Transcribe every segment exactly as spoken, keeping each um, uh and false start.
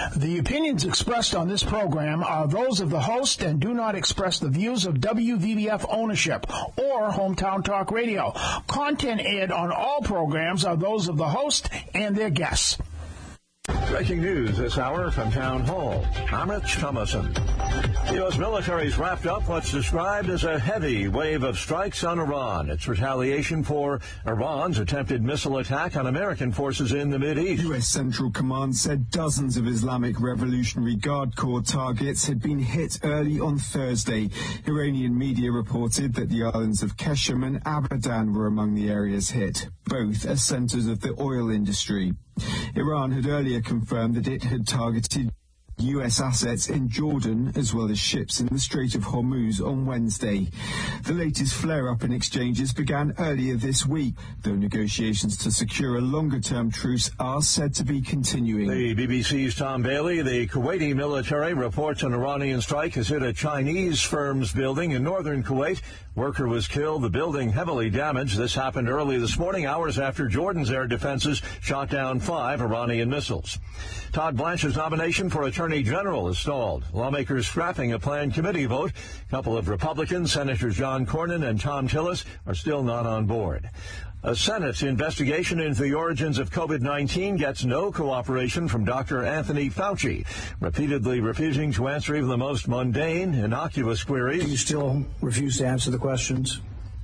The opinions expressed on this program are those of the host and do not express the views of W V B F ownership or Hometown Talk Radio. Content aired on all programs are those of the host and their guests. Breaking news this hour from Town Hall. I'm Rich Thomason. The U S military's wrapped up what's described as a heavy wave of strikes on Iran. It's retaliation for Iran's attempted missile attack on American forces in the Mideast. U S Central Command said dozens of Islamic Revolutionary Guard Corps targets had been hit early on Thursday. Iranian media reported that the islands of Qeshm and Abadan were among the areas hit. Both are centers of the oil industry. Iran had earlier confirmed that it had targeted U S assets in Jordan as well as ships in the Strait of Hormuz on Wednesday. The latest flare-up in exchanges began earlier this week, though negotiations to secure a longer-term truce are said to be continuing. The B B C's Tom Bailey. The Kuwaiti military reports an Iranian strike has hit a Chinese firm's building in northern Kuwait. Worker was killed, the building heavily damaged. This happened early this morning, hours after Jordan's air defenses shot down five Iranian missiles. Todd Blanche's nomination for Attorney General is stalled. Lawmakers scrapping a planned committee vote. A couple of Republicans, Senators John Cornyn and Tom Tillis, are still not on board. A Senate investigation into the origins of COVID nineteen gets no cooperation from Doctor Anthony Fauci, repeatedly refusing to answer even the most mundane, innocuous queries. Do you still refuse to answer the questions?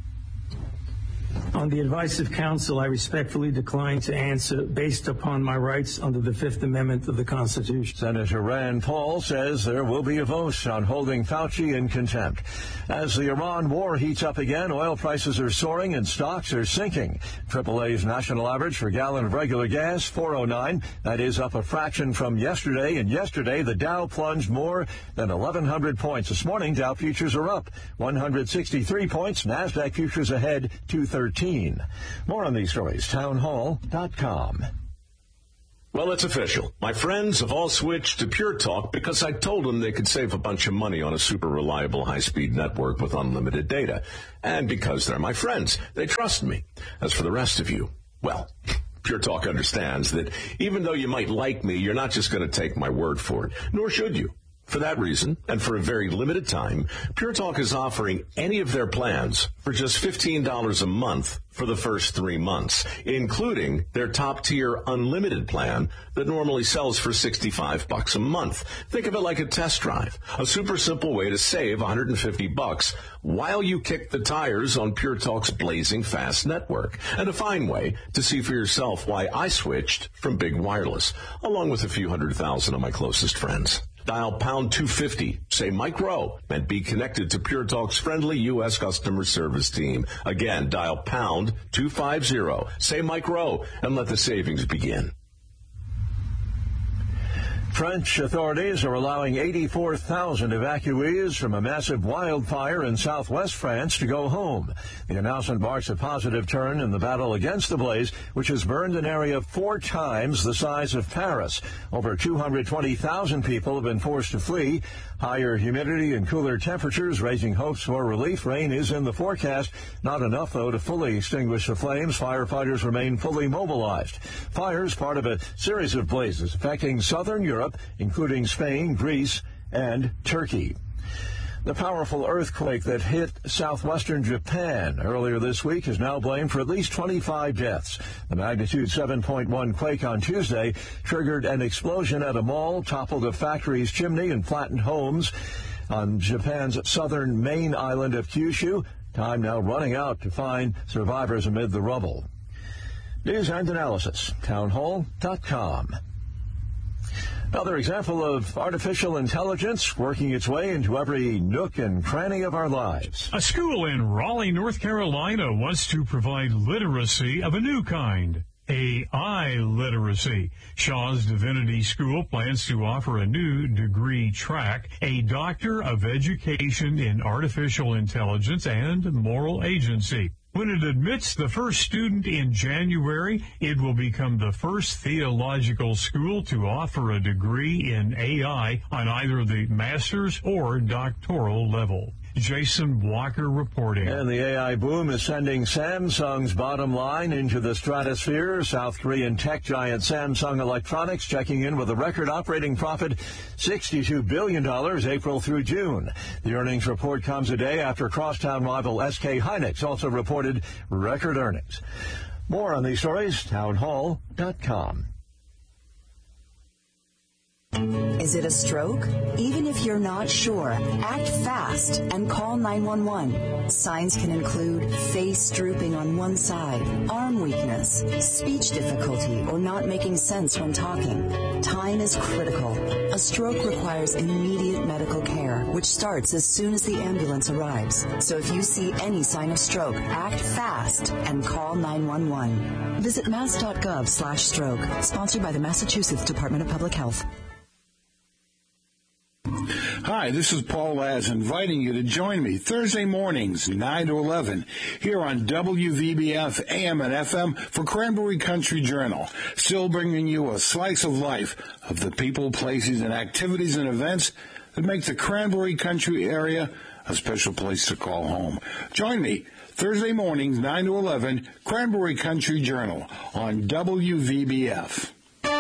On the advice of counsel, I respectfully decline to answer based upon my rights under the Fifth Amendment of the Constitution. Senator Rand Paul says there will be a vote on holding Fauci in contempt. As the Iran war heats up again, oil prices are soaring and stocks are sinking. triple A's national average for a gallon of regular gas, four oh nine. That is up a fraction from yesterday. And yesterday, the Dow plunged more than eleven hundred points. This morning, Dow futures are up one hundred sixty-three points. NASDAQ futures ahead two thirteen. More on these stories, town hall dot com. Well, it's official. My friends have all switched to Pure Talk because I told them they could save a bunch of money on a super reliable high-speed network with unlimited data. And because they're my friends, they trust me. As for the rest of you, well, Pure Talk understands that even though you might like me, you're not just going to take my word for it, nor should you. For that reason, and for a very limited time, Pure Talk is offering any of their plans for just fifteen dollars a month for the first three months, including their top-tier unlimited plan that normally sells for sixty-five bucks a month. Think of it like a test drive, a super simple way to save one hundred fifty bucks while you kick the tires on Pure Talk's blazing fast network, and a fine way to see for yourself why I switched from big wireless, along with a few hundred thousand of my closest friends. Dial pound two fifty, say Mike Rowe, and be connected to Pure Talk's friendly U S customer service team. Again, dial pound two fifty, say Mike Rowe, and let the savings begin. French authorities are allowing eighty-four thousand evacuees from a massive wildfire in southwest France to go home. The announcement marks a positive turn in the battle against the blaze, which has burned an area four times the size of Paris. Over two hundred twenty thousand people have been forced to flee. Higher humidity and cooler temperatures raising hopes for relief. Rain is in the forecast. Not enough, though, to fully extinguish the flames. Firefighters remain fully mobilized. Fires part of a series of blazes affecting southern Europe, including Spain, Greece, and Turkey. The powerful earthquake that hit southwestern Japan earlier this week is now blamed for at least twenty-five deaths. The magnitude seven point one quake on Tuesday triggered an explosion at a mall, toppled a factory's chimney, and flattened homes on Japan's southern main island of Kyushu. Time now running out to find survivors amid the rubble. News and analysis, town hall dot com. Another example of artificial intelligence working its way into every nook and cranny of our lives. A school in Raleigh, North Carolina wants to provide literacy of a new kind, A I literacy. Shaw's Divinity School plans to offer a new degree track, a Doctor of Education in Artificial Intelligence and Moral Agency. When it admits the first student in January, it will become the first theological school to offer a degree in A I on either the master's or doctoral level. Jason Walker reporting. And the A I boom is sending Samsung's bottom line into the stratosphere. South Korean tech giant Samsung Electronics checking in with a record operating profit, sixty-two billion dollars April through June. The earnings report comes a day after crosstown rival S K Hynix also reported record earnings. More on these stories, townhall dot com. Is it a stroke? Even if you're not sure, act fast and call nine one one. Signs can include face drooping on one side, arm weakness, speech difficulty, or not making sense when talking. Time is critical. A stroke requires immediate medical care, which starts as soon as the ambulance arrives. So if you see any sign of stroke, act fast and call nine one one. Visit mass dot gov slash stroke, sponsored by the Massachusetts Department of Public Health. Hi, this is Paul Laz inviting you to join me Thursday mornings, nine to eleven, here on W V B F A M and F M for Cranberry Country Journal, still bringing you a slice of life of the people, places, and activities and events that make the Cranberry Country area a special place to call home. Join me Thursday mornings, nine to eleven, Cranberry Country Journal on W V B F.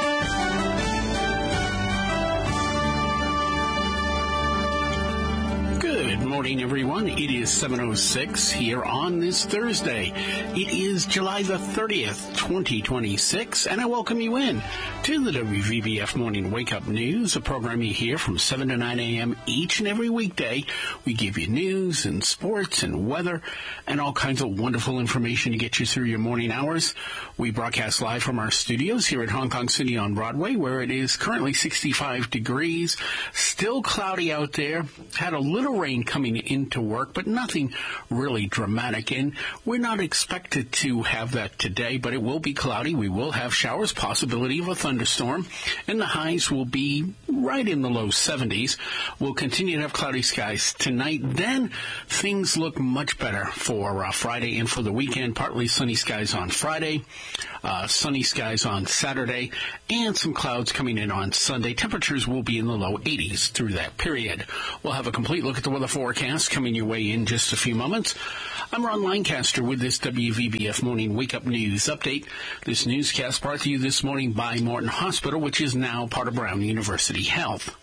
Good morning, everyone. It is seven oh six here on this Thursday. It is July the thirtieth, twenty twenty-six, and I welcome you in to the W V B F Morning Wake Up News, a program you hear from seven to nine a.m. each and every weekday. We give you news and sports and weather and all kinds of wonderful information to get you through your morning hours. We broadcast live from our studios here at Hong Kong City on Broadway, where it is currently sixty-five degrees, still cloudy out there, had a little rain coming into work, but nothing really dramatic. And we're not expected to have that today, but it will be cloudy. We will have showers, possibility of a thunderstorm, and the highs will be right in the low seventies. We'll continue to have cloudy skies tonight. Then things look much better for uh, Friday and for the weekend. Partly sunny skies on Friday, uh, sunny skies on Saturday, and some clouds coming in on Sunday. Temperatures will be in the low eighties through that period. We'll have a complete look at the weather forecast coming your way in just a few moments. I'm Ron Lancaster with this W V B F Morning Wake Up News Update. This newscast brought to you this morning by Morton Hospital, which is now part of Brown University Health.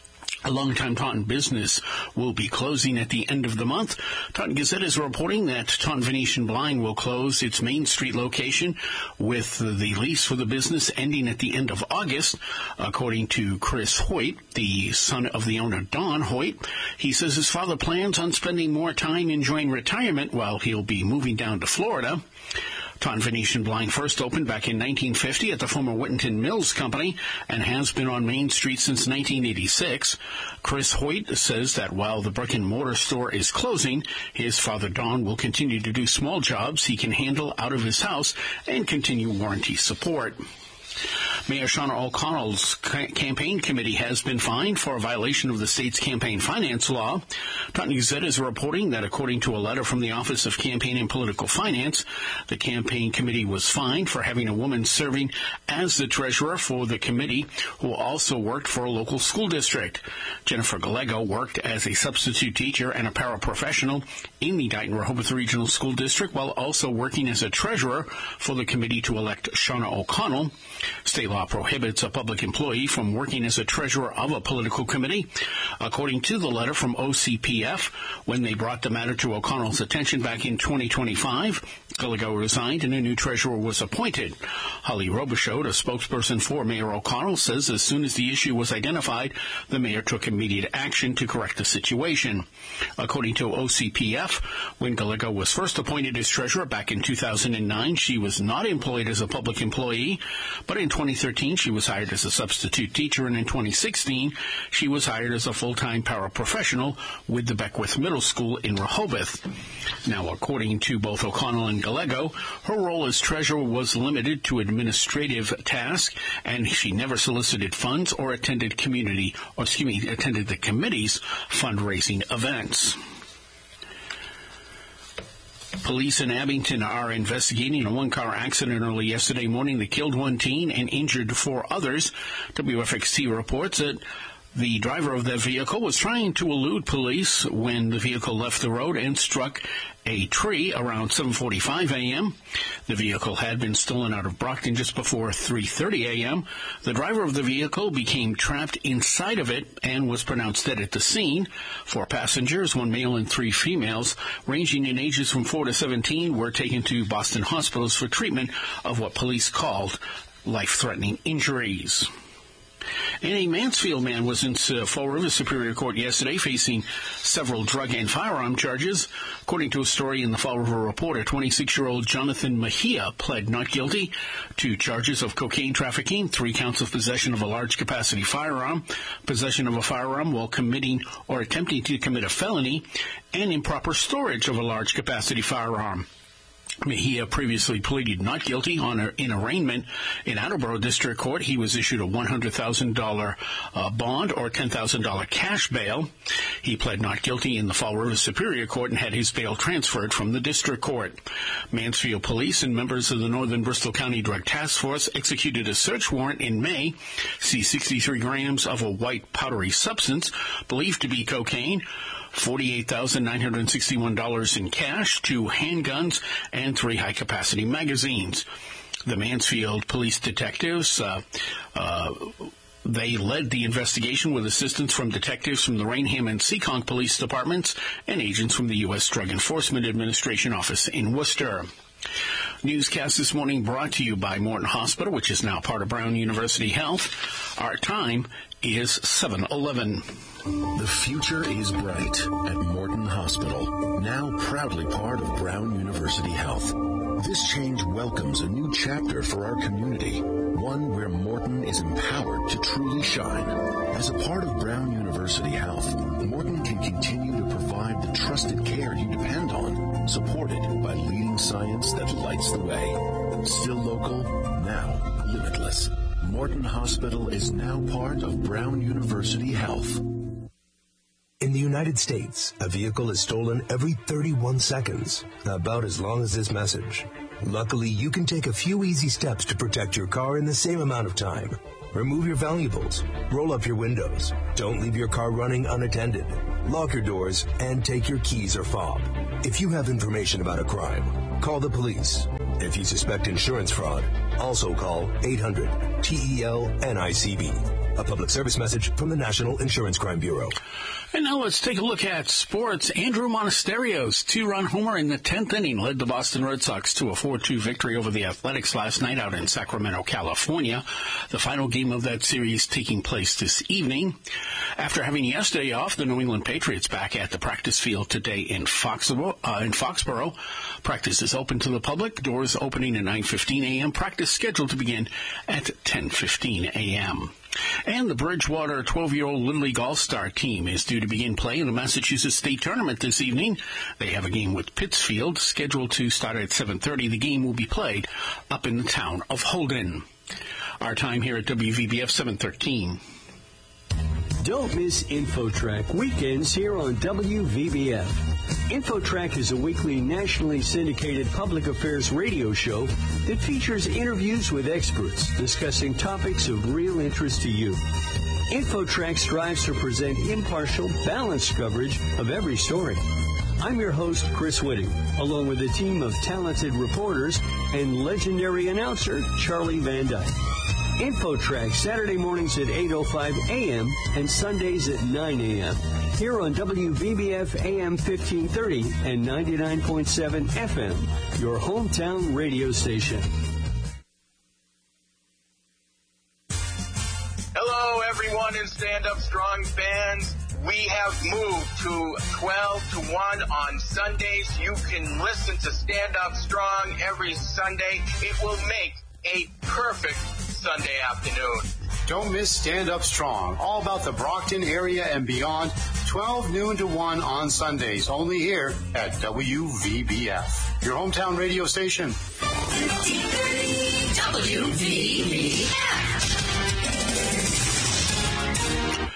A longtime Taunton business will be closing at the end of the month. Taunton Gazette is reporting that Taunton Venetian Blind will close its Main Street location, with the lease for the business ending at the end of August. According to Chris Hoyt, the son of the owner, Don Hoyt, he says his father plans on spending more time enjoying retirement while he'll be moving down to Florida. Taunton Venetian Blind first opened back in nineteen fifty at the former Whittington Mills Company and has been on Main Street since nineteen eighty-six. Chris Hoyt says that while the brick-and-mortar store is closing, his father Don will continue to do small jobs he can handle out of his house and continue warranty support. Mayor Shauna O'Connell's ca- campaign committee has been fined for a violation of the state's campaign finance law. Taunton Gazette is reporting that according to a letter from the Office of Campaign and Political Finance, the campaign committee was fined for having a woman serving as the treasurer for the committee who also worked for a local school district. Jennifer Gallego worked as a substitute teacher and a paraprofessional in the Dighton-Rehoboth Regional School District while also working as a treasurer for the committee to elect Shauna O'Connell. State law prohibits a public employee from working as a treasurer of a political committee. According to the letter from O C P F, when they brought the matter to O'Connell's attention back in twenty twenty-five, Gallego resigned and a new treasurer was appointed. Holly Robichaud, a spokesperson for Mayor O'Connell, says as soon as the issue was identified, the mayor took immediate action to correct the situation. According to O C P F, when Gallego was first appointed as treasurer back in two thousand nine, she was not employed as a public employee, but in twenty thirteen she was hired as a substitute teacher, and in twenty sixteen she was hired as a full-time paraprofessional with the Beckwith Middle School in Rehoboth. Now, according to both O'Connell and Gallego, her role as treasurer was limited to administrative tasks, and she never solicited funds or attended community, or excuse me, attended the committee's fundraising events. Police in Abington are investigating a one-car accident early yesterday morning that killed one teen and injured four others. W F X T reports that The driver of that vehicle was trying to elude police when the vehicle left the road and struck a tree around seven forty-five a.m. The vehicle had been stolen out of Brockton just before three thirty a.m. The driver of the vehicle became trapped inside of it and was pronounced dead at the scene. Four passengers, one male and three females, ranging in ages from four to seventeen, were taken to Boston hospitals for treatment of what police called life-threatening injuries. And a Mansfield man was in uh, Fall River Superior Court yesterday facing several drug and firearm charges. According to a story in the Fall River Reporter, twenty-six-year-old Jonathan Mejia pled not guilty to charges of cocaine trafficking, three counts of possession of a large-capacity firearm, possession of a firearm while committing or attempting to commit a felony, and improper storage of a large-capacity firearm. Mejia previously pleaded not guilty on a, in arraignment in Attleboro District Court. He was issued a one hundred thousand dollars uh, bond or ten thousand dollars cash bail. He pled not guilty in the Fall River Superior Court and had his bail transferred from the District Court. Mansfield Police and members of the Northern Bristol County Drug Task Force executed a search warrant in May, seized sixty-three grams of a white powdery substance believed to be cocaine, forty-eight thousand nine hundred sixty-one dollars in cash, two handguns, and three high-capacity magazines. The Mansfield police detectives, uh, uh, they led the investigation with assistance from detectives from the Rainham and Seekonk police departments and agents from the U S Drug Enforcement Administration office in Worcester. Newscast this morning brought to you by Morton Hospital, which is now part of Brown University Health. Our time is seven eleven. The future is bright at Morton Hospital, now proudly part of Brown University Health. This change welcomes a new chapter for our community, one where Morton is empowered to truly shine. As a part of Brown University Health, Morton can continue to provide the trusted care you depend on, supported by leading science that lights the way. Still local, now limitless. Morton Hospital is now part of Brown University Health. In the United States, a vehicle is stolen every thirty-one seconds, about as long as this message. Luckily, you can take a few easy steps to protect your car in the same amount of time. Remove your valuables, roll up your windows, don't leave your car running unattended, lock your doors, and take your keys or fob. If you have information about a crime, call the police. If you suspect insurance fraud, also call eight hundred T E L N I C B. A public service message from the National Insurance Crime Bureau. And now let's take a look at sports. Andrew Monasterio's two-run homer in the tenth inning led the Boston Red Sox to a four two victory over the Athletics last night out in Sacramento, California. The final game of that series taking place this evening. After having yesterday off, the New England Patriots back at the practice field today in Foxborough. Uh, in Foxborough. Practice is open to the public. Doors opening at nine fifteen a.m. Practice scheduled to begin at ten fifteen a.m. And the Bridgewater twelve-year-old Little League All-Star team is due to begin play in the Massachusetts State Tournament this evening. They have a game with Pittsfield scheduled to start at seven thirty. The game will be played up in the town of Holden. Our time here at W V B F seven thirteen. Don't miss InfoTrack weekends here on W V B F. InfoTrack is a weekly nationally syndicated public affairs radio show that features interviews with experts discussing topics of real interest to you. InfoTrack strives to present impartial, balanced coverage of every story. I'm your host, Chris Whitting, along with a team of talented reporters and legendary announcer, Charlie Van Dyke. InfoTrack, Saturday mornings at eight oh five a.m. and Sundays at nine a.m. here on W V B F A M fifteen thirty and ninety-nine point seven F M, your hometown radio station. Hello, everyone in Stand Up Strong fans. We have moved to twelve to one on Sundays. You can listen to Stand Up Strong every Sunday. It will make a perfect Sunday afternoon. Don't miss Stand Up Strong, all about the Brockton area and beyond, twelve noon to one on Sundays, only here at W V B F, your hometown radio station. fifteen thirty W V B F.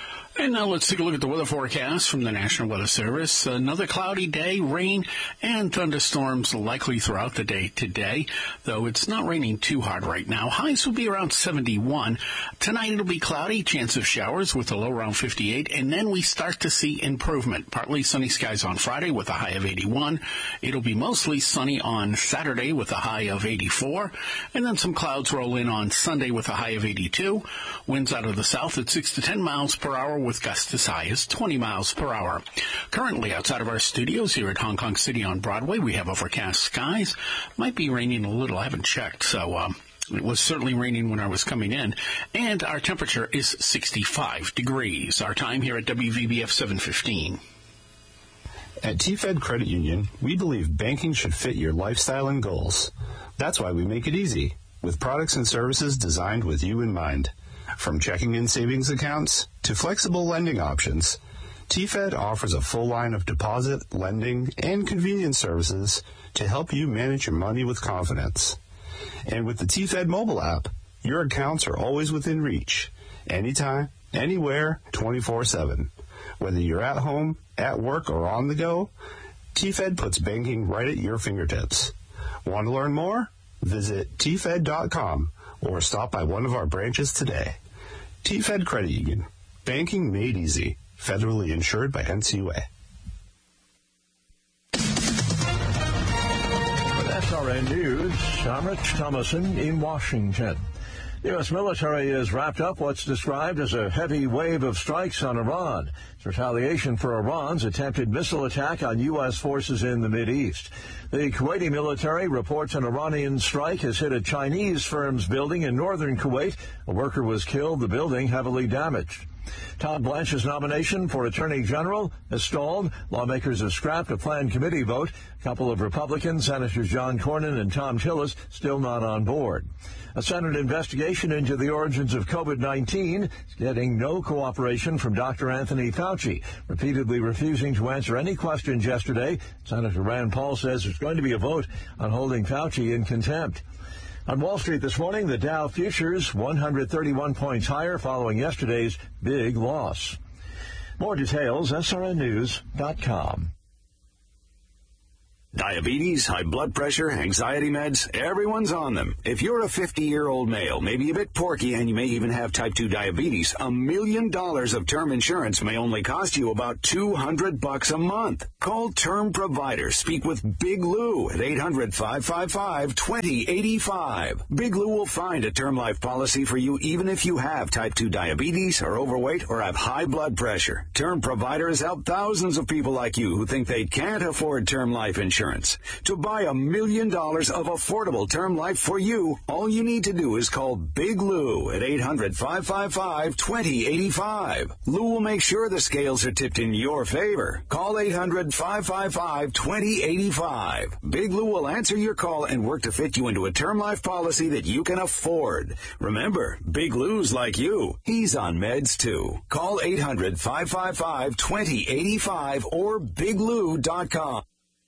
And now let's take a look at the weather forecast from the National Weather Service. Another cloudy day, rain and thunderstorms likely throughout the day today, though it's not raining too hard right now. Highs will be around seventy-one. Tonight it'll be cloudy, chance of showers with a low around fifty-eight, and then we start to see improvement. Partly sunny skies on Friday with a high of eighty-one. It'll be mostly sunny on Saturday with a high of eighty-four, and then some clouds roll in on Sunday with a high of eighty-two. Winds out of the south at six to ten miles per hour with gusts as high as twenty miles per hour. Currently outside of our studios here at Hong Kong City on Broadway, we have overcast skies. Might be raining a little. I haven't checked, so um, it was certainly raining when I was coming in. And our temperature is sixty-five degrees. Our time here at W V B F seven fifteen. At T-Fed Credit Union, we believe banking should fit your lifestyle and goals. That's why we make it easy, with products and services designed with you in mind. From checking and savings accounts to flexible lending options, T-Fed offers a full line of deposit, lending, and convenience services to help you manage your money with confidence. And with the T-Fed mobile app, your accounts are always within reach, anytime, anywhere, twenty-four seven. Whether you're at home, at work, or on the go, T-Fed puts banking right at your fingertips. Want to learn more? Visit T Fed dot com or stop by one of our branches today. T-Fed Credit Union. Banking made easy. Federally insured by N C U A. With S R N News, I'm Rich Thomason in Washington. The U S military has wrapped up what's described as a heavy wave of strikes on Iran. It's retaliation for Iran's attempted missile attack on U S forces in the Mideast. The Kuwaiti military reports an Iranian strike has hit a Chinese firm's building in northern Kuwait. A worker was killed, the building heavily damaged. Todd Blanche's nomination for Attorney General has stalled. Lawmakers have scrapped a planned committee vote. A couple of Republicans, Senators John Cornyn and Tom Tillis, still not on board. A Senate investigation into the origins of COVID nineteen is getting no cooperation from Doctor Anthony Fauci, repeatedly refusing to answer any questions yesterday. Senator Rand Paul says there's going to be a vote on holding Fauci in contempt. On Wall Street this morning, the Dow futures one hundred thirty-one points higher following yesterday's big loss. More details, S R N news dot com. Diabetes, high blood pressure, anxiety meds, everyone's on them. If you're a fifty-year-old male, maybe a bit porky, and you may even have type two diabetes, a million dollars of term insurance may only cost you about two hundred bucks a month. Call Term Provider. Speak with Big Lou at eight hundred, five five five, two zero eight five. Big Lou will find a term life policy for you even if you have type two diabetes, are overweight, or have high blood pressure. Term Provider has helped thousands of people like you who think they can't afford term life insurance. To buy a million dollars of affordable term life for you, all you need to do is call Big Lou at eight hundred, five five five, two zero eight five. Lou will make sure the scales are tipped in your favor. Call eight hundred, five five five, two zero eight five. Big Lou will answer your call and work to fit you into a term life policy that you can afford. Remember, Big Lou's like you. He's on meds too. Call eight hundred, five five five, two zero eight five or big lou dot com.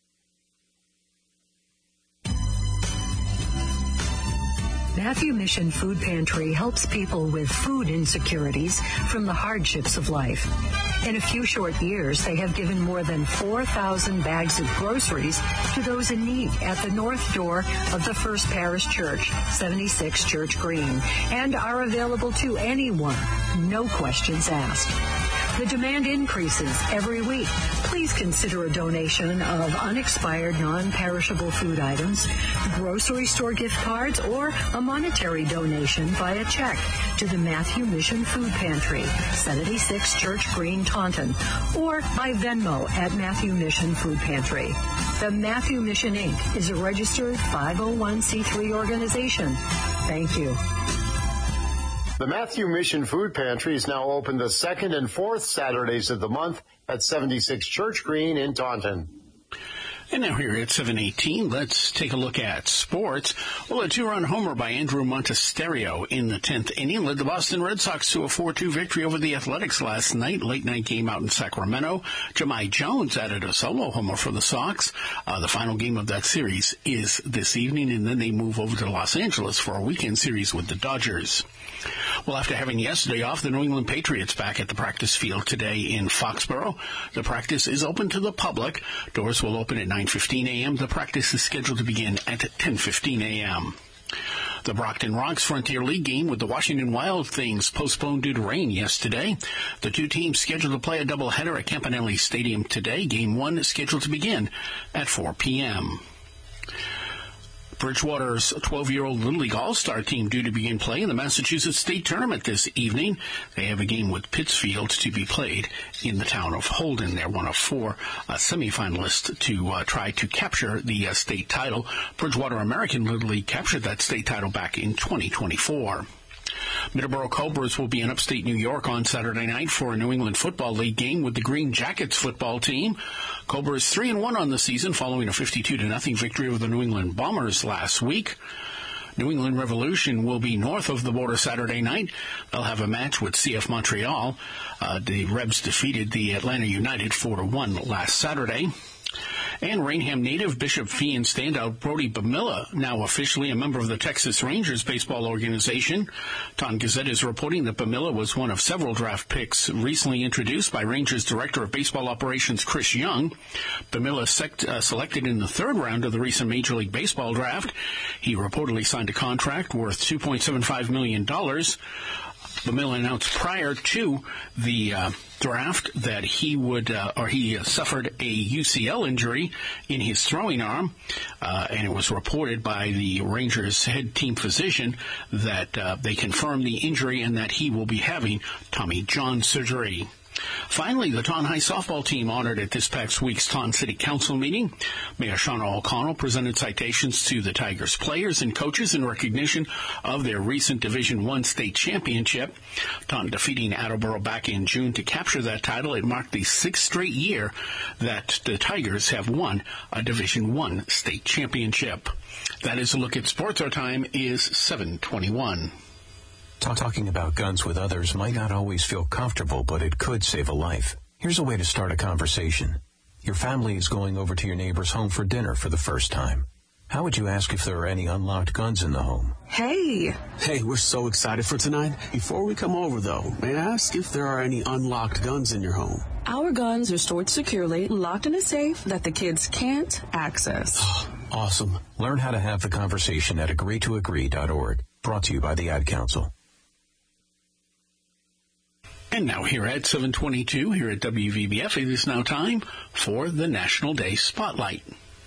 Matthew Mission Food Pantry helps people with food insecurities from the hardships of life. In a few short years, they have given more than four thousand bags of groceries to those in need at the north door of the First Parish Church, seventy-six Church Green, and are available to anyone, no questions asked. The demand increases every week. Please consider a donation of unexpired, non-perishable food items, grocery store gift cards, or a monetary donation via check to the Matthew Mission Food Pantry, seventy-six Church Green, Taunton, or by Venmo at Matthew Mission Food Pantry. The Matthew Mission, Incorporated is a registered five oh one c three organization. Thank you. The Matthew Mission Food Pantry is now open the second and fourth Saturdays of the month at seventy-six Church Green in Taunton. And now here at seven eighteen, let's take a look at sports. Well, a two-run homer by Andrew Montesterio in the tenth inning led the Boston Red Sox to a four two victory over the Athletics last night. Late night game out in Sacramento. Jahmai Jones added a solo homer for the Sox. Uh, the final game of that series is this evening, and then they move over to Los Angeles for a weekend series with the Dodgers. Well, after having yesterday off, the New England Patriots back at the practice field today in Foxborough. The practice is open to the public. Doors will open at nine fifteen a.m. The practice is scheduled to begin at ten fifteen a.m. The Brockton Rocks Frontier League game with the Washington Wild Things postponed due to rain yesterday. The two teams scheduled to play a doubleheader at Campanelli Stadium today. Game one is scheduled to begin at four p.m. Bridgewater's twelve-year-old Little League All-Star team due to begin play in the Massachusetts State Tournament this evening. They have a game with Pittsfield to be played in the town of Holden. They're one of four uh, semifinalists to uh, try to capture the uh, state title. Bridgewater American Little League captured that state title back in twenty twenty-four. Middleborough Cobras will be in upstate New York on Saturday night for a New England Football League game with the Green Jackets football team. Cobras three and one on the season following a fifty-two to nothing victory over the New England Bombers last week. New England Revolution will be north of the border Saturday night. They'll have a match with C F Montreal. Uh, the Rebs defeated the Atlanta United four to one last Saturday. And Rainham native Bishop Fee and standout Brody Bamilla, now officially a member of the Texas Rangers baseball organization. Ton Gazette is reporting that Bamilla was one of several draft picks recently introduced by Rangers Director of Baseball Operations Chris Young. Bamilla sect, uh, selected in the third round of the recent Major League Baseball draft. He reportedly signed a contract worth two point seven five million dollars. Bamilla announced prior to the uh, draft that he would, uh, or he suffered a U C L injury in his throwing arm, uh, and it was reported by the Rangers head team physician that uh, they confirmed the injury and that he will be having Tommy John surgery. Finally, the Taunton High softball team honored at this past week's Taunton City Council meeting. Mayor Shauna O'Connell presented citations to the Tigers players and coaches in recognition of their recent Division One state championship. Taunton defeating Attleboro back in June to capture that title. It marked the sixth straight year that the Tigers have won a Division One state championship. That is a look at sports. Our time is seven twenty-one. Talking about guns with others might not always feel comfortable, but it could save a life. Here's a way to start a conversation. Your family is going over to your neighbor's home for dinner for the first time. How would you ask if there are any unlocked guns in the home? Hey! Hey, we're so excited for tonight. Before we come over, though, may I ask if there are any unlocked guns in your home? Our guns are stored securely, locked in a safe that the kids can't access. Awesome. Learn how to have the conversation at agree to agree dot org. Brought to you by the Ad Council. And now here at seven twenty-two, here at W V B F, it is now time for the National Day Spotlight.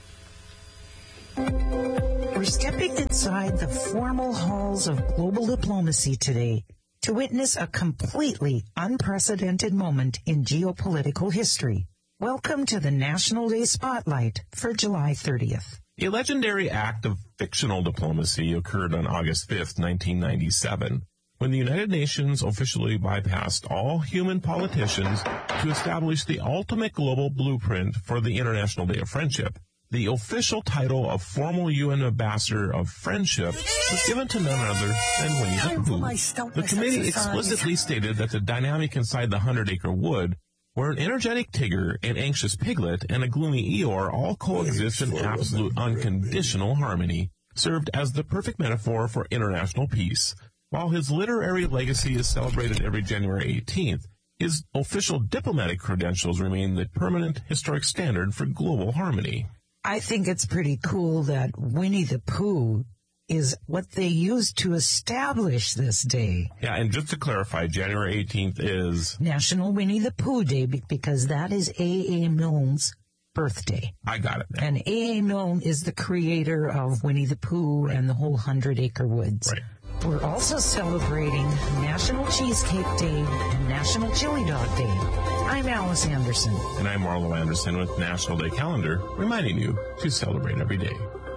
We're stepping inside the formal halls of global diplomacy today to witness a completely unprecedented moment in geopolitical history. Welcome to the National Day Spotlight for July thirtieth. A legendary act of fictional diplomacy occurred on August fifth, nineteen ninety-seven. When the United Nations officially bypassed all human politicians to establish the ultimate global blueprint for the International Day of Friendship. The official title of formal U N Ambassador of Friendship was given to none other than Winnie the Pooh. The committee explicitly stated that the dynamic inside the Hundred-Acre Wood, where an energetic Tigger, an anxious Piglet, and a gloomy Eeyore all coexist in absolute unconditional harmony, served as the perfect metaphor for international peace. While his literary legacy is celebrated every January eighteenth, his official diplomatic credentials remain the permanent historic standard for global harmony. I think it's pretty cool that Winnie the Pooh is what they used to establish this day. Yeah, and just to clarify, January eighteenth is National Winnie the Pooh Day because that is A A. Milne's birthday. I got it. And A A. Milne is the creator of Winnie the Pooh and the whole Hundred Acre Woods. Right. We're also celebrating National Cheesecake Day and National Chili Dog Day. I'm Alice Anderson. And I'm Marlo Anderson with National Day Calendar, reminding you to celebrate every day.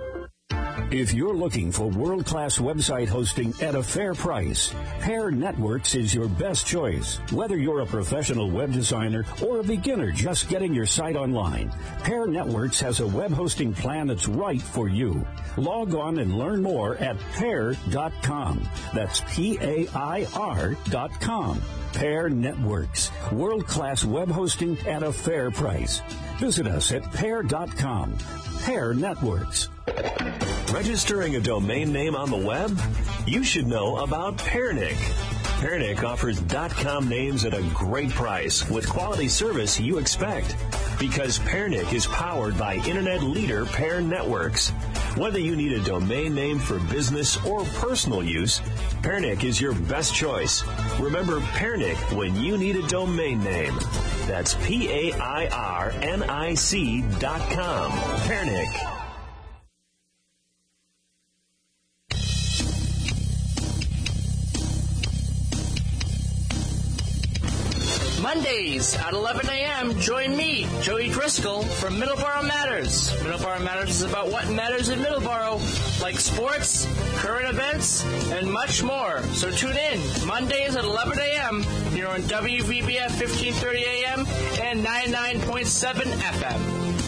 If you're looking for world-class website hosting at a fair price, Pair Networks is your best choice. Whether you're a professional web designer or a beginner just getting your site online, Pair Networks has a web hosting plan that's right for you. Log on and learn more at pair dot com. That's P A I R dot com. Pair Networks, world-class web hosting at a fair price. Visit us at pair dot com. Pair Networks. Registering a domain name on the web? You should know about Pairnic. Pernick offers .com names at a great price with quality service you expect. Because Pernick is powered by Internet leader Pair Networks. Whether you need a domain name for business or personal use, Pernick is your best choice. Remember Pernick when you need a domain name. That's P A I R N I C dot com. Pernick. Mondays at eleven a.m., join me, Joey Driscoll, from Middleborough Matters. Middleborough Matters is about what matters in Middleborough, like sports, current events, and much more. So tune in Mondays at eleven a.m. here on W V B F fifteen thirty A M and ninety-nine point seven F M.